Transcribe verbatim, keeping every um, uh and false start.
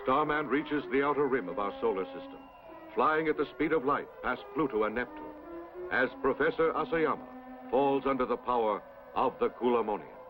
Starman reaches the outer rim of our solar system, flying at the speed of light past Pluto and Neptune, as Professor Asayama falls under the power of the Kulamonian.